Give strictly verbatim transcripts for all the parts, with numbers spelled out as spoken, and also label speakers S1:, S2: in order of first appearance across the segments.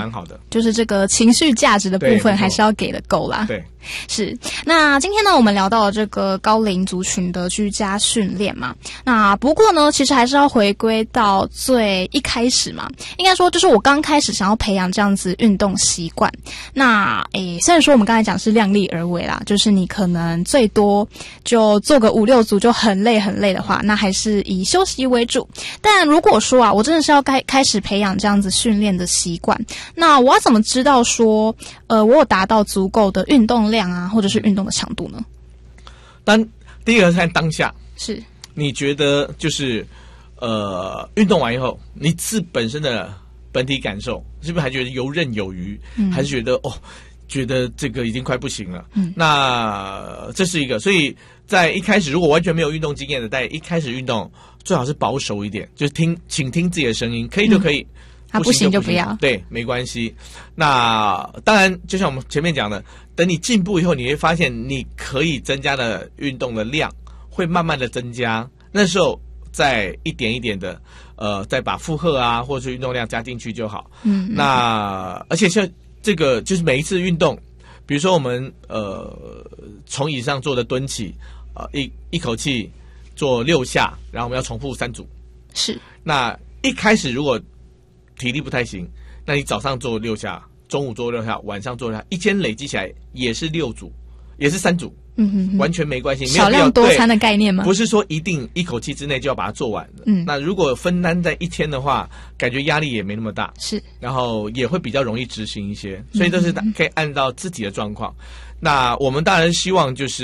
S1: 蛮好的。
S2: 就是这个情绪价值的部分还是要给的够啦。
S1: 对，
S2: 是。那今天呢，我们聊到了这个高龄族群的居家训练嘛。那不过呢，其实还是要回归到最一开始嘛。应该说，就是我刚开始想要培养这样子运动习惯。那诶，虽然说我们刚才讲是量力而为啦，就是你可能最多就做个五六组就很累很累的话，那还是以休息为主。但如果说啊，我真的是要开开始培养这样子训练的习惯，那我要怎么知道说，呃，我有达到足够的运动量啊，或者是运动的强度呢？
S1: 当第一个是看当下，
S2: 是
S1: 你觉得就是呃，运动完以后，你自本身的本体感受，是不是还觉得游刃有余？嗯、还是觉得哦，觉得这个已经快不行了？嗯，那这是一个，所以在一开始如果完全没有运动经验的，在一开始运动最好是保守一点，就是听，请听自己的声音，可以就可以。嗯
S2: 啊，不行就不要，
S1: 对，没关系。那当然，就像我们前面讲的，等你进步以后，你会发现你可以增加的运动的量会慢慢的增加。那时候再一点一点的，呃，再把负荷啊，或者是运动量加进去就好。嗯，那而且像这个，就是每一次运动，比如说我们呃从椅上做的蹲起，呃一一口气做六下，然后我们要重复三组。
S2: 是。
S1: 那一开始如果体力不太行，那你早上做六下，中午做六下，晚上做六下，一天累积起来也是六组，也是三组，嗯哼哼，完全没关系。
S2: 少量多餐的概念吗？
S1: 不是说一定一口气之内就要把它做完的。嗯，那如果分担在一天的话，感觉压力也没那么大，
S2: 是，
S1: 然后也会比较容易执行一些，所以都是可以按照自己的状况。嗯、那我们当然希望就是，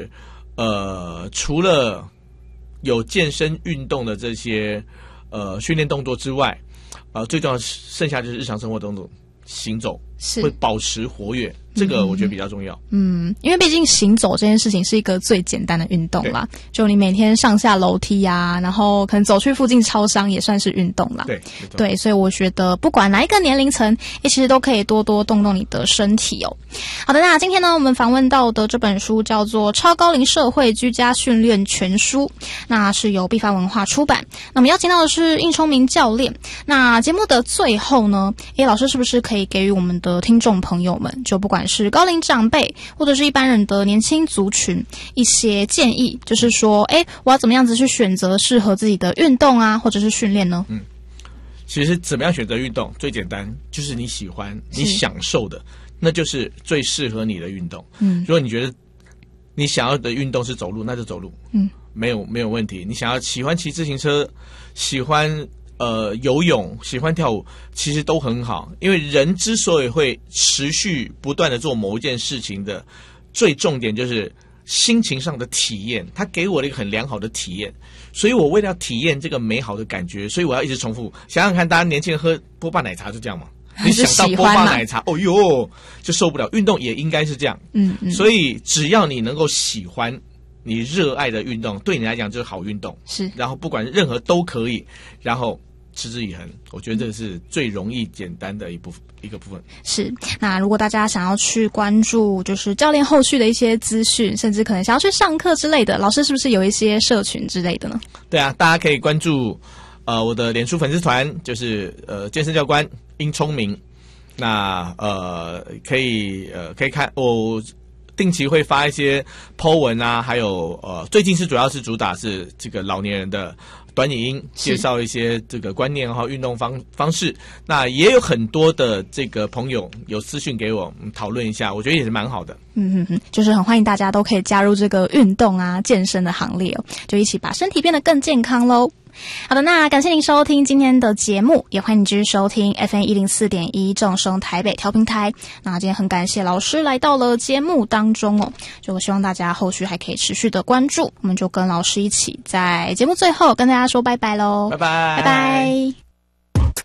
S1: 呃，除了有健身运动的这些呃训练动作之外。呃，最重要的剩下就是日常生活中的行走，会保持活跃，这个我觉得比较重要。嗯，
S2: 因为毕竟行走这件事情是一个最简单的运动啦，就你每天上下楼梯啊，然后可能走去附近超商也算是运动啦。
S1: 对，
S2: 对，所以我觉得不管哪一个年龄层，其实都可以多多动动你的身体哦。好的，那今天呢，我们访问到的这本书叫做《超高龄社会居家训练全书》，那是由必发文化出版。那我们邀请到的是应聪明教练。那节目的最后呢，诶，老师是不是可以给予我们的听众朋友们，就不管是高龄长辈或者是一般人的年轻族群，一些建议，就是说，诶，我要怎么样子去选择适合自己的运动啊，或者是训练呢？嗯，
S1: 其实怎么样选择运动最简单，就是你喜欢、你享受的，那就是最适合你的运动。嗯，如果你觉得你想要的运动是走路，那就走路。嗯，没有没有问题。你想要喜欢骑自行车，喜欢呃游泳，喜欢跳舞，其实都很好。因为人之所以会持续不断的做某一件事情的最重点就是心情上的体验，它给我了一个很良好的体验，所以我为了要体验这个美好的感觉，所以我要一直重复。想想看，大家年轻人喝波霸奶茶就这样嘛，你想到波霸奶茶，哦哟就受不了。运动也应该是这样，嗯嗯，所以只要你能够喜欢你热爱的运动，对你来讲就是好运动，
S2: 是。
S1: 然后不管任何都可以，然后持之以恒，我觉得这是最容易简单的一部分一个部分。
S2: 是。那如果大家想要去关注就是教练后续的一些资讯，甚至可能想要去上课之类的，老师是不是有一些社群之类的呢？
S1: 对啊，大家可以关注呃我的脸书粉丝团，就是呃健身教官殷聪明。那呃可以呃可以看我定期会发一些 po 文啊，还有呃最近是主要是主打是这个老年人的短影音，介绍一些这个观念和运动方方式。那也有很多的这个朋友有私讯给我讨论一下，我觉得也是蛮好的。
S2: 嗯哼哼，就是很欢迎大家都可以加入这个运动啊健身的行列哦，就一起把身体变得更健康咯。好的，那感谢您收听今天的节目，也欢迎你继续收听 F M 一零四点一 正声台北调频台。那今天很感谢老师来到了节目当中哦，就希望大家后续还可以持续的关注，我们就跟老师一起在节目最后跟大家说拜拜咯。
S1: 拜拜，
S2: 拜拜。